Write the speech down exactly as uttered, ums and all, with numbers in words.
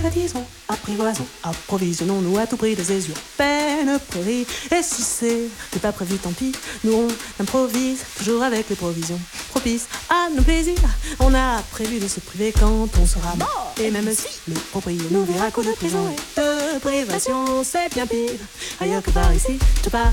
privatisons, apprivoisons, approvisionnons-nous à tout prix des aisures, peine, prairie. Et si c'est n'est pas prévu, tant pis, nous on improvise, toujours avec les provisions propices à nos plaisirs. On a prévu de se priver quand on sera mort. Et même si le propriétaire nous verra coup de prison et de privation, c'est bien pire ailleurs que par ici. Je pars